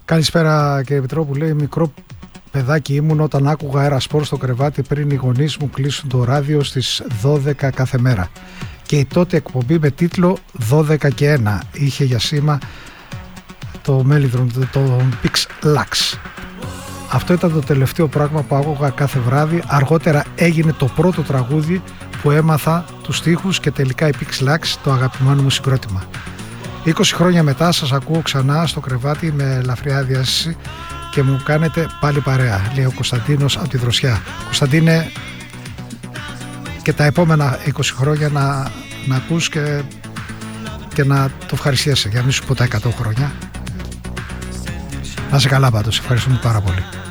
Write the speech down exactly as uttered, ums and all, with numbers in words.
Καλησπέρα κύριε Πετρόπου, λέει μικρό παιδάκι ήμουν όταν άκουγα αέρα σπορ στο κρεβάτι πριν οι γονείς μου κλείσουν το ράδιο στις δώδεκα κάθε μέρα. Και η τότε εκπομπή με τίτλο δώδεκα και ένα είχε για σήμα το Μέλιδρον, τον Pix Lux. Αυτό ήταν το τελευταίο πράγμα που άκουγα κάθε βράδυ. Αργότερα έγινε το πρώτο τραγούδι που έμαθα τους στίχους και τελικά η Pix Lux, το αγαπημένο μου συγκρότημα. είκοσι χρόνια μετά σας ακούω ξανά στο κρεβάτι με ελαφριά διάσταση και μου κάνετε πάλι παρέα, λέει ο Κωνσταντίνος από τη Δροσιά. Κωνσταντίνε, και τα επόμενα είκοσι χρόνια να, να ακούς και, και να το ευχαριστιέσαι, για να μην σου πω τα εκατό χρόνια. Να είσαι καλά πάντως, ευχαριστούμε πάρα πολύ.